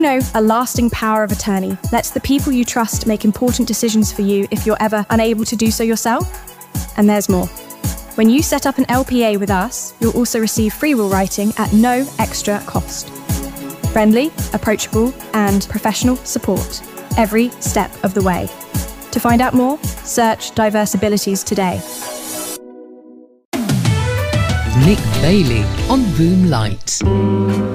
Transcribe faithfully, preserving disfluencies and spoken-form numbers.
know, a lasting power of attorney lets the people you trust make important decisions for you if you're ever unable to do so yourself. And there's more. When you set up an L P A with us, you'll also receive free will writing at no extra cost. Friendly, approachable, and professional support every step of the way. To find out more, search Diverse Abilities today. Nick Bailey on Boom Light.